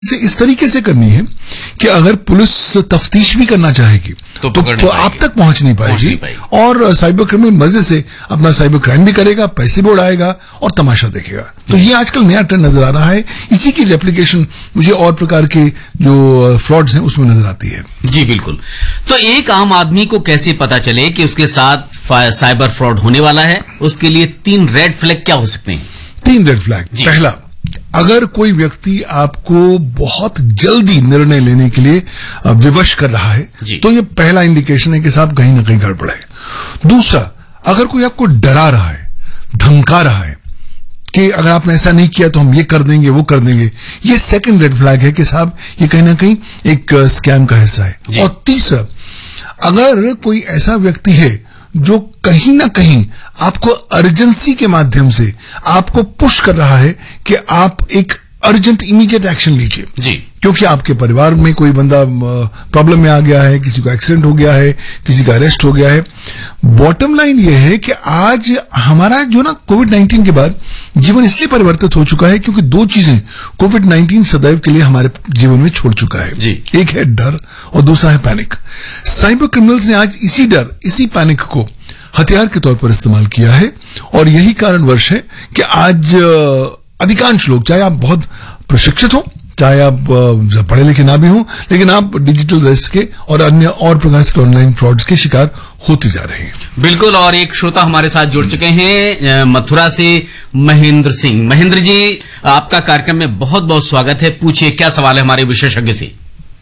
से इस तरीके से करनी है कि अगर पुलिस तफ्तीश भी करना चाहेगी तो आप तक पहुंच नहीं पाएगी और साइबर क्रिमिनल मजे से अपना साइबर क्राइम भी करेगा, पैसे भी उड़ाएगा और तमाशा देखेगा। तो ये आजकल नया ट्रेंड नजर आ रहा है। इसी की रेप्लिकेशन मुझे और प्रकार के जो फ्रॉड्स हैं उसमें नजर आती है। जी बिल्कुल। तो एक आम आदमी को कैसे पता चले कि उसके साथ साइबर फ्रॉड होने वाला है? उसके लिए 3 रेड फ्लैग क्या हो सकते हैं? 3 रेड फ्लैग। पहला, अगर कोई व्यक्ति आपको बहुत जल्दी निर्णय लेने के लिए विवश कर रहा है तो ये पहला इंडिकेशन है कि साहब कहीं ना कहीं गड़बड़ है। दूसरा, अगर कोई आपको डरा रहा है, धमका रहा है कि अगर आपने ऐसा नहीं किया तो हम ये कर देंगे, वो कर देंगे, ये सेकंड रेड फ्लैग है कि साहब ये कहीं ना कहीं एक स्कैम का हिस्सा है। और तीसरा, अगर कोई ऐसा व्यक्ति है जो कहीं ना कहीं आपको अर्जेंसी के माध्यम से आपको पुश कर रहा है कि आप एक अर्जेंट इमीडिएट एक्शन लीजिए, क्योंकि आपके परिवार में कोई बंदा प्रॉब्लम में आ गया है, किसी को एक्सीडेंट हो गया है, किसी का अरेस्ट हो गया है। बॉटम लाइन ये है कि आज हमारा जो ना कोविड-19 के बाद जीवन इसलिए परिवर्तित हो चुका है क्योंकि 2 चीजें कोविड-19 सदैव के लिए हमारे जीवन में छोड़ चुका है। एक है डर और दूसरा है पैनिक। साइबर क्रिमिनल्स ने आज इसी डर, इसी पैनिक को हथियार के तौर पर इस्तेमाल किया है और यही कारणवश है कि आज अधिकांश लोग, चाहे आप बहुत प्रशिक्षित हो, चाहे आप पढ़े लिखे ना भी हो, लेकिन आप डिजिटल रिस्क के और अन्य और प्रकार के ऑनलाइन फ्रॉड्स के शिकार होते जा रहे हैं। बिल्कुल। और एक श्रोता हमारे साथ जुड़ चुके हैं मथुरा से, महेंद्र सिंह। महेंद्र जी, आपका कार्यक्रम में बहुत बहुत स्वागत है। पूछिए, क्या सवाल है हमारे विशेषज्ञ से?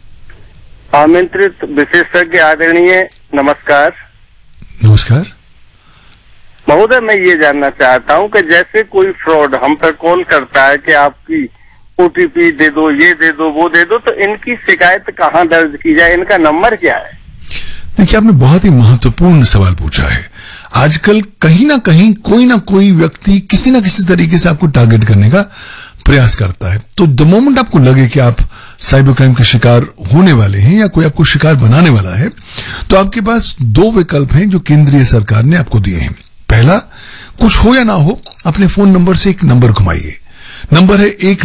आमंत्रित विशेषज्ञ आदरणीय, नमस्कार। नमस्कार महोदय, मैं ये जानना चाहता हूं कि जैसे कोई फ्रॉड हम पर कॉल करता है कि आपकी ओटीपी दे दो, ये दे दो, वो दे दो, तो इनकी शिकायत कहाँ दर्ज की जाए? इनका नंबर क्या है? देखिए, आपने बहुत ही महत्वपूर्ण सवाल पूछा है। आजकल कहीं ना कहीं कोई ना कोई व्यक्ति किसी ना किसी तरीके से आपको टारगेट करने का प्रयास करता है। तो द मोमेंट आपको लगे कि आप साइबर क्राइम के शिकार होने वाले हैं या कोई आपको शिकार बनाने वाला है, तो आपके पास 2 विकल्प हैं जो केंद्रीय सरकार ने आपको दिए हैं। पहला, कुछ हो या ना हो, अपने फोन नंबर से एक नंबर घुमाइए। नंबर है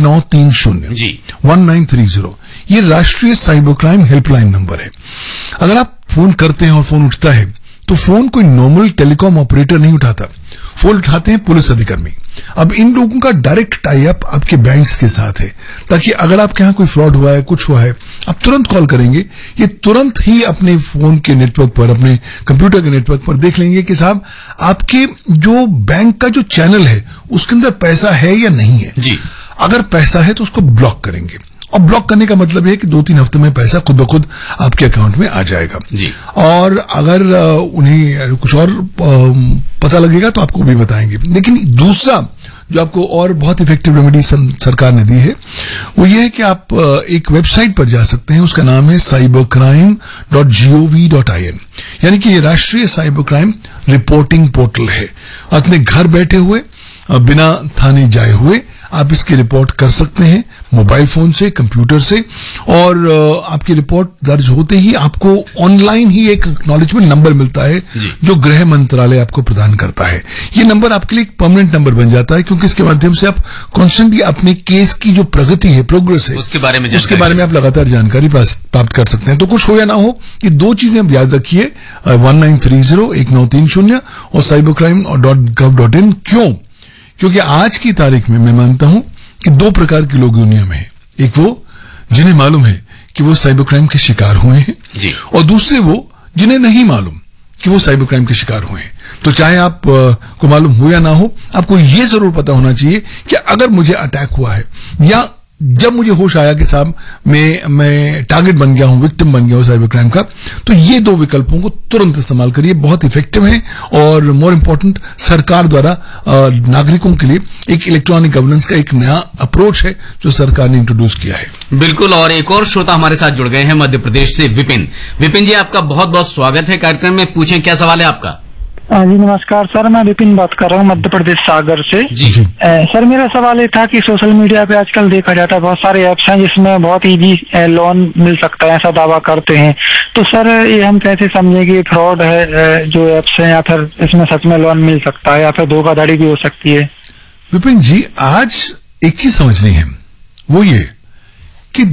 1930 ये राष्ट्रीय साइबर क्राइम हेल्पलाइन नंबर है। अगर आप फोन करते हैं और फोन उठता है तो फोन कोई नॉर्मल टेलीकॉम ऑपरेटर नहीं उठाता, फोन उठाते हैं पुलिस अधिकारी। अब इन लोगों का डायरेक्ट टाई अप आपके बैंक्स के साथ है, ताकि अगर आपके यहां कोई फ्रॉड हुआ है, कुछ हुआ है, आप तुरंत कॉल करेंगे, ये तुरंत ही अपने फोन के नेटवर्क पर, अपने कंप्यूटर के नेटवर्क पर देख लेंगे कि साहब आपके जो बैंक का जो चैनल है उसके अंदर पैसा है या नहीं है। अगर पैसा है तो उसको ब्लॉक करेंगे, और ब्लॉक करने का मतलब है कि 2-3 हफ्ते में पैसा खुद ब खुद आपके अकाउंट में आ जाएगा। और अगर उन्हें कुछ और पता लगेगा तो आपको भी बताएंगे। लेकिन दूसरा जो आपको और बहुत इफेक्टिव रेमेडी सरकार ने दी है वो ये है कि आप एक वेबसाइट पर जा सकते हैं, उसका नाम है cybercrime.gov.in, यानी कि ये राष्ट्रीय साइबर क्राइम रिपोर्टिंग पोर्टल है। अपने घर बैठे हुए, बिना थाने जाए हुए आप इसकी रिपोर्ट कर सकते हैं, मोबाइल फोन से, कंप्यूटर से, और आपकी रिपोर्ट दर्ज होते ही आपको ऑनलाइन ही एक एक्नॉलेजमेंट नंबर मिलता है जो गृह मंत्रालय आपको प्रदान करता है। ये नंबर आपके लिए एक परमानेंट नंबर बन जाता है, क्योंकि इसके माध्यम से आप कॉन्स्टेंटली अपने केस की जो प्रगति है, प्रोग्रेस है, उसके बारे में आप लगातार जानकारी प्राप्त कर सकते हैं। तो कुछ हो या ना हो, ये 2 चीजें आप याद रखिए, 1930 और cybercrime.gov.in। क्यों? क्योंकि आज की तारीख में मैं मानता हूं कि 2 प्रकार के लोग दुनिया में हैं। एक वो जिन्हें मालूम है कि वो साइबर क्राइम के शिकार हुए हैं, और दूसरे वो जिन्हें नहीं मालूम कि वो साइबर क्राइम के शिकार हुए हैं। तो चाहे आप को मालूम हो या ना हो, आपको ये जरूर पता होना चाहिए कि अगर मुझे अटैक हुआ है या जब मुझे होश आया कि साहब मैं टारगेट बन गया हूं, विक्टिम बन गया हूं साइबर क्राइम का, तो ये 2 विकल्पों को तुरंत इस्तेमाल करिए। बहुत इफेक्टिव है और मोर इंपॉर्टेंट, सरकार द्वारा नागरिकों के लिए एक इलेक्ट्रॉनिक गवर्नेंस का एक नया अप्रोच है जो सरकार ने इंट्रोड्यूस किया है। बिल्कुल। और एक और श्रोता हमारे साथ जुड़ गए हैं मध्य प्रदेश से, विपिन। विपिन जी, आपका बहुत बहुत स्वागत है कार्यक्रम में। पूछें, क्या सवाल है आपका? जी नमस्कार सर, मैं विपिन बात कर रहा हूँ मध्य प्रदेश सागर से। सर, मेरा सवाल ये था कि सोशल मीडिया पे आजकल देखा जाता है बहुत सारे ऐप्स हैं जिसमें बहुत इजी लोन मिल सकता है, ऐसा दावा करते हैं। तो सर, ये हम कैसे समझें कि फ्रॉड है जो ऐप्स हैं, या फिर इसमें सच में लोन मिल सकता है, या फिर धोखाधड़ी भी हो सकती है? विपिन जी, आज एक चीज समझनी है, वो ये